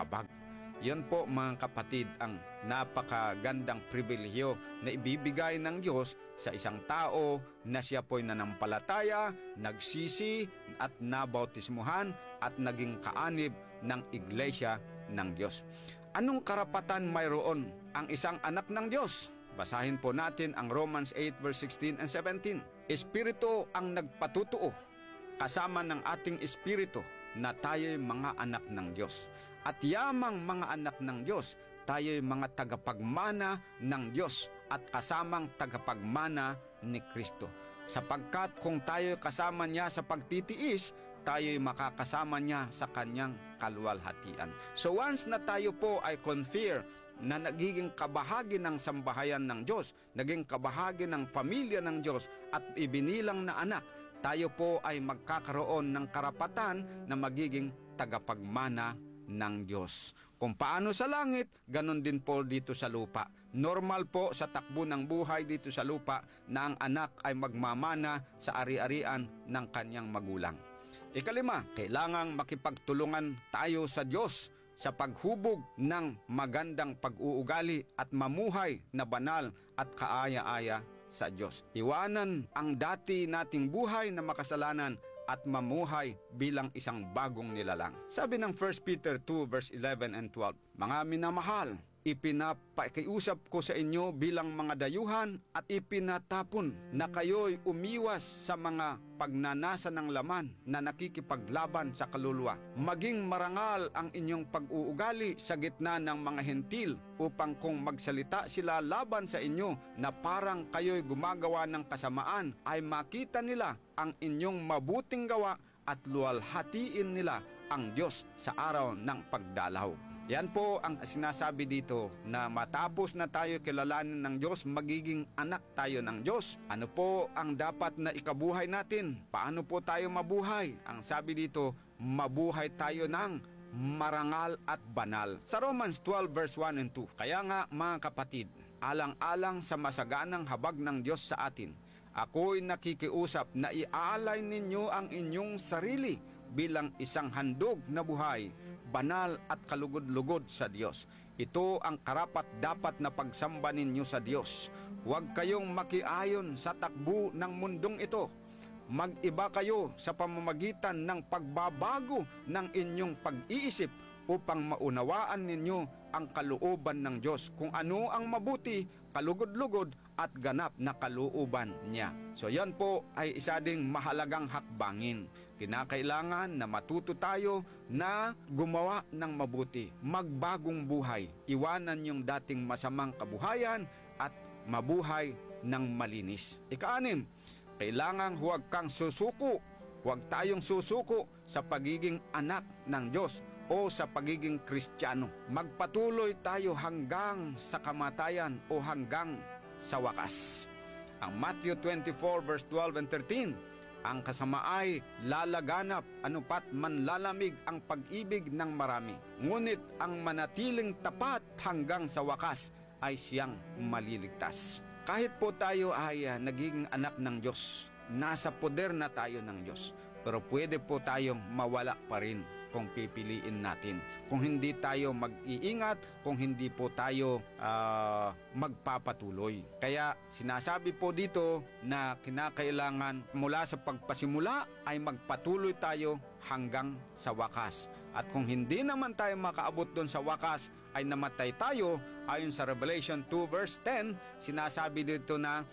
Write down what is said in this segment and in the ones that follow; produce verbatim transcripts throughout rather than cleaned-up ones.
habag. Yan po mga kapatid ang napakagandang pribilehyo na ibibigay ng Diyos sa isang tao na siya po'y nanampalataya, nagsisi at nabautismuhan at naging kaanib ng iglesia ng Diyos. Anong karapatan mayroon ang isang anak ng Diyos? Basahin po natin ang Romans eight verse sixteen and seventeen. Espiritu ang nagpatutuo kasama ng ating espiritu na tayo'y mga anak ng Diyos. At yamang mga anak ng Diyos, tayo'y mga tagapagmana ng Diyos at kasamang tagapagmana ni Kristo. Sapagkat kung tayo'y kasama niya sa pagtitiis, tayo'y makakasama niya sa kanyang kaluwalhatian. So once na tayo po ay confer na nagiging kabahagi ng sambahayan ng Diyos, naging kabahagi ng pamilya ng Diyos at ibinilang na anak, tayo po ay magkakaroon ng karapatan na magiging tagapagmana ng Diyos. Kung paano sa langit, ganun din po dito sa lupa. Normal po sa takbo ng buhay dito sa lupa na ang anak ay magmamana sa ari-arian ng kanyang magulang. Ikalima, kailangang makipagtulungan tayo sa Diyos sa paghubog ng magandang pag-uugali at mamuhay na banal at kaaya-aya sa Diyos. Iwanan ang dati nating buhay na makasalanan at mamuhay bilang isang bagong nilalang. Sabi ng First Peter two verse eleven and twelve, mga minamahal, ipinapakiusap ko sa inyo bilang mga dayuhan at ipinatapon na kayo'y umiwas sa mga pagnanasa ng laman na nakikipaglaban sa kaluluwa. Maging marangal ang inyong pag-uugali sa gitna ng mga hentil upang kung magsalita sila laban sa inyo na parang kayo'y gumagawa ng kasamaan ay makita nila ang inyong mabuting gawa at luwalhatiin nila ang Diyos sa araw ng pagdalaw. Yan po ang sinasabi dito na matapos na tayo kilalanin ng Diyos, magiging anak tayo ng Diyos. Ano po ang dapat na ikabuhay natin? Paano po tayo mabuhay? Ang sabi dito, mabuhay tayo ng marangal at banal. Sa Romans twelve verse one and two, kaya nga mga kapatid, alang-alang sa masaganang habag ng Diyos sa atin, ako'y nakikiusap na iaalay ninyo ang inyong sarili bilang isang handog na buhay, banal at kalugod-lugod sa Diyos. Ito ang karapat dapat na pagsamba ninyo sa Diyos. Huwag kayong makiayon sa takbo ng mundong ito. Mag-iba kayo sa pamamagitan ng pagbabago ng inyong pag-iisip upang maunawaan ninyo ang kalooban ng Diyos, kung ano ang mabuti, kalugod-lugod at ganap na kalooban niya. So yan po ay isa ding mahalagang hakbangin. Kinakailangan na matuto tayo na gumawa ng mabuti, magbagong buhay, iwanan yung dating masamang kabuhayan at mabuhay ng malinis. Ikaanim, kailangan huwag kang susuko, huwag tayong susuko sa pagiging anak ng Diyos o sa pagiging Kristiyano. Magpatuloy tayo hanggang sa kamatayan o hanggang sa wakas. Ang Matthew twenty-four verse twelve and thirteen, ang kasama ay lalaganap anupat manlalamig ang pag-ibig ng marami. Ngunit ang manatiling tapat hanggang sa wakas ay siyang maliligtas. Kahit po tayo ay uh, nagiging anak ng Diyos, nasa poder na tayo ng Diyos, pero pwede po tayong mawala pa rin kung pipiliin natin. Kung hindi tayo mag-iingat, kung hindi po tayo uh, magpapatuloy. Kaya sinasabi po dito na kinakailangan mula sa pagpasimula ay magpatuloy tayo hanggang sa wakas. At kung hindi naman tayo makaabot doon sa wakas, ay namatay tayo, ayon sa Revelation two verse ten, sinasabi dito na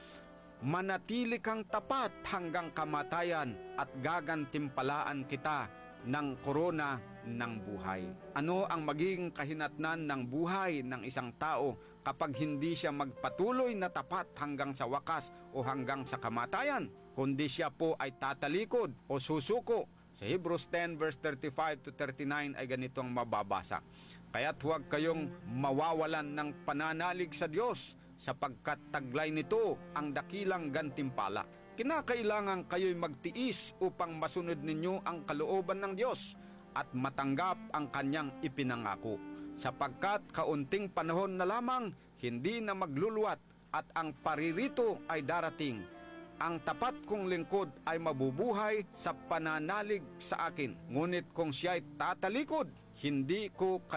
manatili kang tapat hanggang kamatayan at gagantimpalaan kita ng korona ng buhay. Ano ang magiging kahinatnan ng buhay ng isang tao kapag hindi siya magpatuloy na tapat hanggang sa wakas o hanggang sa kamatayan, kundi siya po ay tatalikod o susuko? Sa Hebrews ten verse thirty-five to thirty-nine ay ganitong mababasa, kaya't huwag kayong mawawalan ng pananalig sa Diyos, sapagkat taglay nito ang dakilang gantimpala. Kinakailangan kayo'y magtiis upang masunod ninyo ang kalooban ng Diyos at matanggap ang kanyang ipinangako, sapagkat kaunting panahon na lamang, hindi na magluluwat at ang paririto ay darating. Ang tapat kong lingkod ay mabubuhay sa pananalig sa akin, ngunit kung siya'y tatalikod, hindi ko